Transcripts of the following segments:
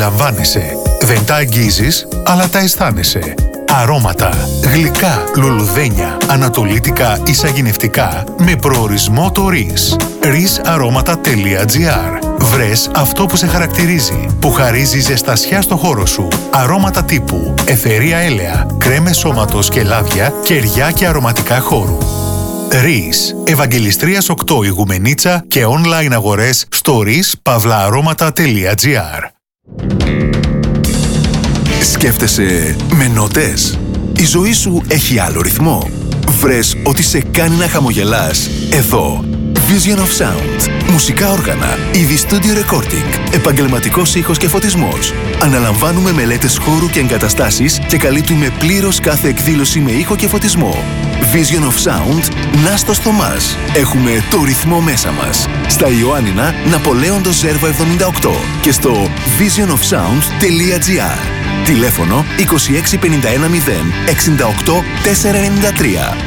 Αντιλαμβάνεσαι. Δεν τα αγγίζεις, αλλά τα αισθάνεσαι. Αρώματα, γλυκά, λουλουδένια, ανατολίτικα ή σαγηνευτικά με προορισμό το RIS. risaromaτα.gr. Βρες αυτό που σε χαρακτηρίζει, που χαρίζει ζεστασιά στο χώρο σου. Αρώματα τύπου αιθερία έλαια, κρέμες σώματος και λάδια, κεριά και αρωματικά χώρου. RIS. Ευαγγελιστρίας 8 Ηγουμενίτσα και online αγορές στο risaromaτα.gr. Σκέφτεσαι με νότες? Η ζωή σου έχει άλλο ρυθμό? Βρες ότι σε κάνει να χαμογελάς εδώ. Vision of Sound. Μουσικά όργανα, είδη studio recording, επαγγελματικός ήχος και φωτισμός. Αναλαμβάνουμε μελέτες χώρου και εγκαταστάσεις και καλύπτουμε πλήρως κάθε εκδήλωση με ήχο και φωτισμό. Vision of Sound, Νάστος Θωμάς. Έχουμε το ρυθμό μέσα μας. Στα Ιωάννινα, Ναπολέοντος Ζέρβα 78 και στο visionofsound.gr. Τηλέφωνο 26 51 0 68 493.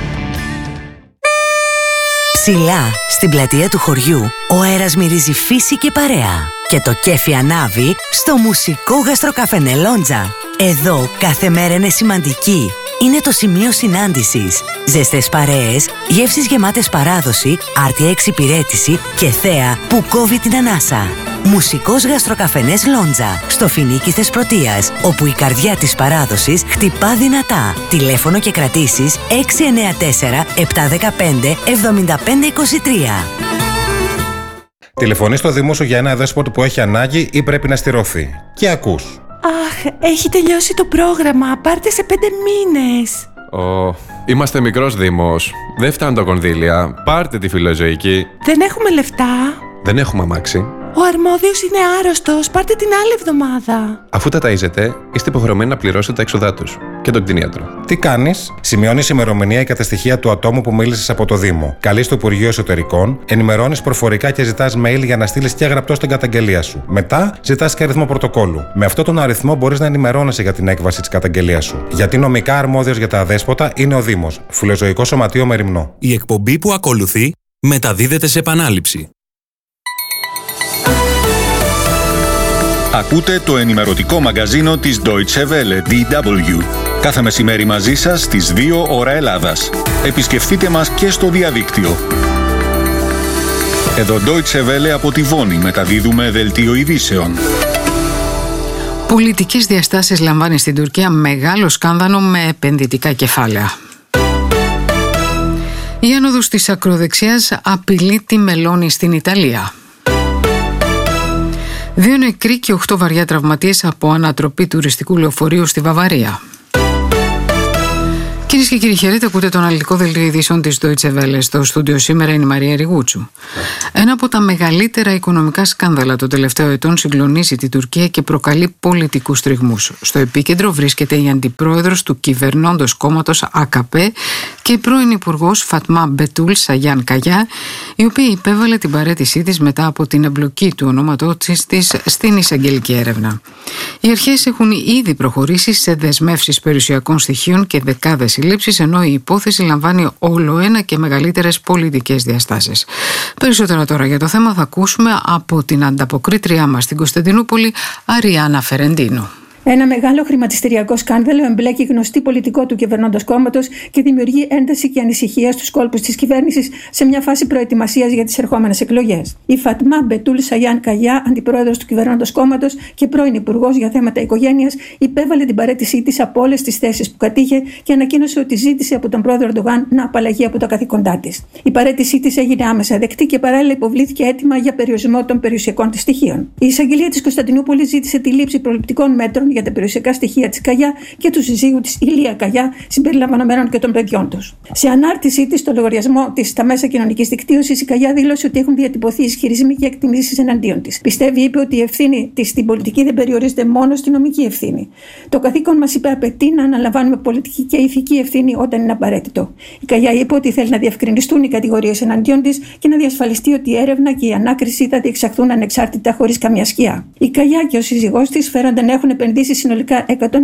Ψηλά, στην πλατεία του χωριού, ο αέρας μυρίζει φύση και παρέα. Και το κέφι ανάβει στο μουσικό γαστροκαφενέ Λόντζα. Εδώ κάθε μέρα είναι σημαντική. Είναι το σημείο συνάντησης. Ζεστές παρέες, γεύσεις γεμάτες παράδοση, άρτια εξυπηρέτηση και θέα που κόβει την ανάσα. Μουσικός γαστροκαφενές Λόντζα, στο Φινίκι Θεσπρωτείας, όπου η καρδιά της παράδοσης χτυπά δυνατά. Τηλέφωνο και κρατήσεις 694 715 7523. Τηλεφωνείς στο Δήμο σου για ένα δέσποτο που έχει ανάγκη ή πρέπει να στηρωθεί. Και ακούς. Αχ, έχει τελειώσει το πρόγραμμα. Πάρτε σε 5 μήνες. Είμαστε μικρός Δήμος. Δεν φτάνουν τα κονδύλια. Πάρτε τη φιλοζωική. Δεν έχουμε λεφτά. Δεν έχουμε αμάξι. Ο αρμόδιος είναι άρρωστος. Πάρτε την άλλη εβδομάδα. Αφού τα ταΐζετε, είστε υποχρεωμένοι να πληρώσετε τα έξοδά τους και τον κτηνίατρο. Τι κάνεις? Σημειώνεις ημερομηνία και τα στοιχεία του ατόμου που μίλησες από το Δήμο. Καλείς στο Υπουργείο Εσωτερικών, ενημερώνεις προφορικά και ζητάς mail για να στείλεις και γραπτό στην καταγγελία σου. Μετά ζητάς και αριθμό πρωτοκόλλου. Με αυτόν τον αριθμό μπορείς να ενημερώνεσαι για την έκβαση της καταγγελίας σου. Γιατί νομικά αρμόδιος για τα αδέσποτα είναι ο Δήμος. Φιλοζωικό Σωματείο Μεριμνό. Η εκπομπή που ακολουθεί μεταδίδεται σε επανάληψη. Ακούτε το ενημερωτικό μαγκαζίνο της Deutsche Welle, DW. Κάθε μεσημέρι μαζί σας στις 2 ώρα Ελλάδας. Επισκεφτείτε μας και στο διαδίκτυο. Εδώ Deutsche Welle από τη Βόνη μεταδίδουμε δελτίο ειδήσεων. Πολιτικές διαστάσεις λαμβάνει στην Τουρκία μεγάλο σκάνδαλο με επενδυτικά κεφάλαια. Η άνοδος της ακροδεξιάς απειλεί τη Μελώνη στην Ιταλία. 2 νεκροί και 8 βαριά τραυματίες από ανατροπή τουριστικού λεωφορείου στη Βαβαρία. Κυρίες και κύριοι, χαίρετε, ακούτε το αναλυτικό δελτίο ειδήσεων της Deutsche Welle. Στο στούντιο σήμερα είναι η Μαρία Ριγούτσου. Ένα από τα μεγαλύτερα οικονομικά σκάνδαλα των τελευταίων ετών συγκλονίζει την Τουρκία και προκαλεί πολιτικούς τριγμούς. Στο επίκεντρο βρίσκεται η αντιπρόεδρος του κυβερνώντος κόμματος AKP και η πρώην υπουργός Φατμά Μπετούλ Σαγιάν Καγιά, η οποία υπέβαλε την παραίτησή της μετά από την εμπλοκή του ονόματός της στην εισαγγελική έρευνα. Οι αρχές έχουν ήδη προχωρήσει σε δεσμεύσεις περιουσιακών στοιχείων και δεκάδες συλλήψεις, ενώ η υπόθεση λαμβάνει όλο ένα και μεγαλύτερες πολιτικές διαστάσεις. Περισσότερα τώρα για το θέμα θα ακούσουμε από την ανταποκρίτριά μας στην Κωνσταντινούπολη, Αριάννα Φερεντίνου. Ένα μεγάλο χρηματιστηριακό σκάνδαλο εμπλέκει γνωστή πολιτικό του κυβερνώντος κόμματος και δημιουργεί ένταση και ανησυχία στους κόλπους της κυβέρνησης σε μια φάση προετοιμασίας για τις ερχόμενες εκλογές. Η Φατμά Μπετούλ Σαγιάν Καγιά, αντιπρόεδρος του κυβερνώντος κόμματος και πρώην υπουργός για θέματα οικογένειας, υπέβαλε την παραίτησή της από όλες τις θέσεις που κατήχε και ανακοίνωσε ότι ζήτησε από τον πρόεδρο Ερντογάν να απαλλαγεί από τα καθήκοντά της. Η παραίτησή της έγινε άμεσα δεκτή και παράλληλα υποβλήθηκε αίτημα για περιορισμό των περιουσιακών της στοιχείων. Η εισαγγελία της Κωνσταντινούπολης ζήτησε τη λήψη προληπτικών μέτρων για τα περιουσιακά στοιχεία της Καγιά και του συζύγου της Ηλία Καγιά, συμπεριλαμβανομένων και των παιδιών τους. Σε ανάρτησή της στο λογαριασμό της στα μέσα κοινωνικής δικτύωσης, η Καγιά δήλωσε ότι έχουν διατυπωθεί ισχυρισμοί και εκτιμήσεις εναντίον της. Πιστεύει, είπε, ότι η ευθύνη της στην πολιτική δεν περιορίζεται μόνο στη νομική ευθύνη. Το καθήκον μας, είπε, απαιτεί να αναλαμβάνουμε πολιτική και ηθική ευθύνη όταν είναι απαραίτητο. Η Καγιά είπε ότι θέλει να διευκρινιστούν οι κατηγορίες εναντίον της και να διασφαλιστεί ότι η έρευνα και η ανάκριση θα διεξαχθούν ανεξάρτητα χωρίς καμία σκιά. Η Καγιά και ο σύζυγός της φέρονταν να έχουν επενδύσει επενδύσει συνολικά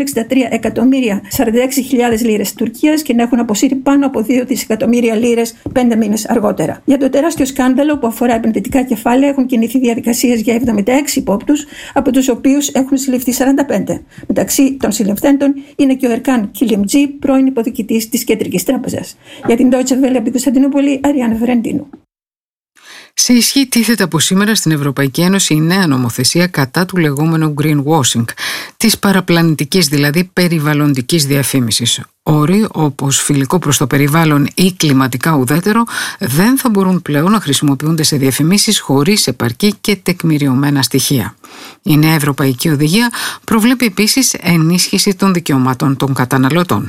163.046.000 λίρες της Τουρκίας και να έχουν αποσύρει πάνω από 2 δισεκατομμύρια λίρες 5 μήνες αργότερα. Για το τεράστιο σκάνδαλο που αφορά επενδυτικά κεφάλαια έχουν κινηθεί διαδικασίες για 76 υπόπτους, από τους οποίους έχουν συλληφθεί 45. Μεταξύ των συλληφθέντων είναι και ο Ερκάν Κιλιμτζή, πρώην υποδιοικητής της Κεντρικής Τράπεζας. Για την Deutsche Welle από την Κωνσταντινούπολη, Αριάννα Φερεντίνου. Σε ισχύ τίθεται από σήμερα στην Ευρωπαϊκή Ένωση η νέα νομοθεσία κατά του λεγόμενου greenwashing, της παραπλανητικής δηλαδή περιβαλλοντικής διαφήμισης. Όροι όπως φιλικό προς το περιβάλλον ή κλιματικά ουδέτερο δεν θα μπορούν πλέον να χρησιμοποιούνται σε διαφημίσεις χωρίς επαρκή και τεκμηριωμένα στοιχεία. Η νέα Ευρωπαϊκή Οδηγία προβλέπει επίσης ενίσχυση των δικαιωμάτων των καταναλωτών.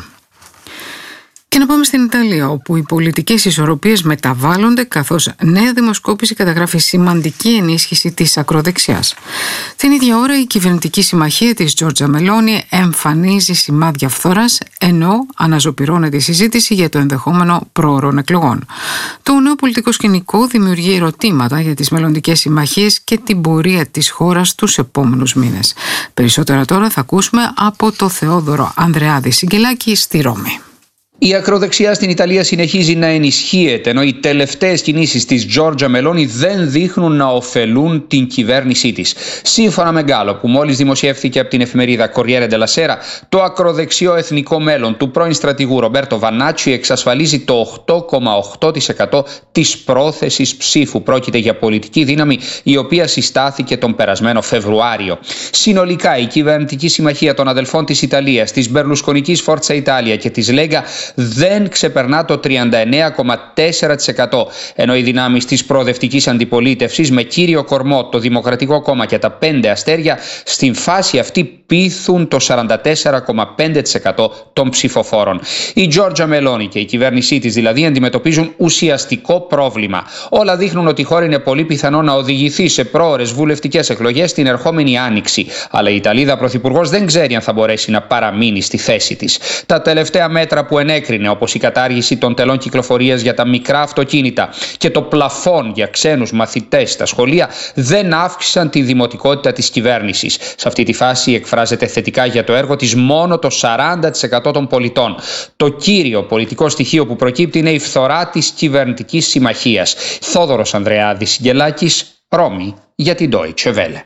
Και να πάμε στην Ιταλία, όπου οι πολιτικές ισορροπίες μεταβάλλονται, καθώς νέα δημοσκόπηση καταγράφει σημαντική ενίσχυση της ακροδεξιάς. Την ίδια ώρα η κυβερνητική συμμαχία της Τζόρτζα Μελόνι εμφανίζει σημάδια φθοράς, ενώ αναζωπυρώνεται η συζήτηση για το ενδεχόμενο προωρών εκλογών. Το νέο πολιτικό σκηνικό δημιουργεί ερωτήματα για τις μελλοντικές συμμαχίες και την πορεία της χώρας τους επόμενους μήνες. Περισσότερα τώρα θα ακούσουμε από το Θεόδωρο Ανδρεάδη Σιγκελάκη στη Ρώμη. Η ακροδεξιά στην Ιταλία συνεχίζει να ενισχύεται, ενώ οι τελευταίες κινήσεις της Τζόρτζα Μελόνι δεν δείχνουν να ωφελούν την κυβέρνησή της. Σύμφωνα με γκάλοπ που μόλις δημοσιεύθηκε από την εφημερίδα Corriere della Sera, το ακροδεξιό εθνικό μέλλον του πρώην στρατηγού Ρομπέρτο Βανάτσι εξασφαλίζει το 8,8% της πρόθεσης ψήφου. Πρόκειται για πολιτική δύναμη η οποία συστάθηκε τον περασμένο Φεβρουάριο. Συνολικά η κυβερνητική συμμαχία των αδελφών της Ιταλίας, της Μπερλουσκονικής Φόρτσα Ιτάλια και της Λέγκα δεν ξεπερνά το 39,4%, ενώ οι δυνάμεις της προοδευτικής αντιπολίτευσης με κύριο κορμό το Δημοκρατικό Κόμμα και τα 5 αστέρια στην φάση αυτή πείθουν το 44,5% των ψηφοφόρων. Η Τζόρτζα Μελόνι και η κυβέρνησή της δηλαδή αντιμετωπίζουν ουσιαστικό πρόβλημα. Όλα δείχνουν ότι η χώρα είναι πολύ πιθανό να οδηγηθεί σε πρόωρες βουλευτικές εκλογές την ερχόμενη άνοιξη, αλλά η Ιταλίδα πρωθυπουργός δεν ξέρει αν θα μπορέσει να παραμείνει στη θέση της. Τα τελευταία μέτρα που ενέκρινε, όπως η κατάργηση των τελών κυκλοφορίας για τα μικρά αυτοκίνητα και το πλαφόν για ξένους μαθητές στα σχολεία, δεν αύξησαν τη δημοτικότητα της κυβέρνησης. Σε αυτή τη φάση εκφράζεται θετικά για το έργο της μόνο το 40% των πολιτών. Το κύριο πολιτικό στοιχείο που προκύπτει είναι η φθορά της κυβερνητικής συμμαχίας. Θόδωρος Ανδρεάδης Σιγκελάκης, Ρώμη, για την Deutsche Welle.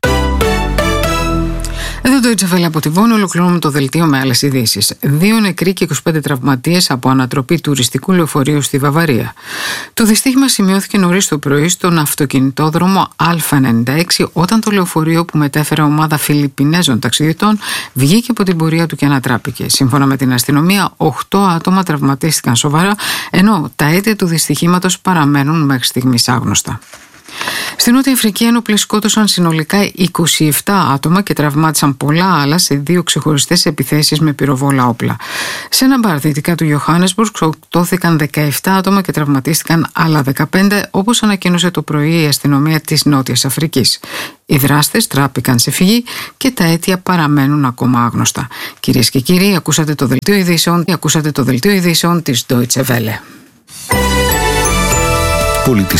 Εδώ το Deutsche Welle από τη Βόνη ολοκληρώνουμε το δελτίο με άλλες ειδήσεις. 2 νεκροί και 25 τραυματίες από ανατροπή τουριστικού λεωφορείου στη Βαβαρία. Το δυστύχημα σημειώθηκε νωρίς το πρωί στον αυτοκινητόδρομο Α96 όταν το λεωφορείο που μετέφερε ομάδα Φιλιππινέζων ταξιδιωτών βγήκε από την πορεία του και ανατράπηκε. Σύμφωνα με την αστυνομία, 8 άτομα τραυματίστηκαν σοβαρά, ενώ τα αίτια του δυστυχήματος παραμένουν μέχρι στιγμής άγνωστα. Στην Νότια Αφρική ένοπλοι σκότωσαν συνολικά 27 άτομα και τραυμάτισαν πολλά άλλα σε 2 ξεχωριστές επιθέσεις με πυροβόλα όπλα. Σε ένα μπαρ δυτικά του Ιωάννεσμπουργκ σκοτώθηκαν 17 άτομα και τραυματίστηκαν άλλα 15, όπως ανακοίνωσε το πρωί η αστυνομία της Νότιας Αφρικής. Οι δράστες τράπηκαν σε φυγή και τα αίτια παραμένουν ακόμα άγνωστα. Κυρίες και κύριοι, ακούσατε το δελτίο ειδήσεων της Deutsche Welle.